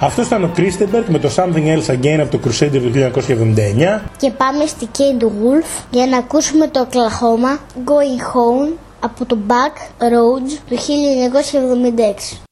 Αυτό ήταν ο Christenberg με το Something Else Again από το Crusader του 1979. Και πάμε στη Kate Wolf για να ακούσουμε το Oklahoma Going Home από το Back Roads του 1976.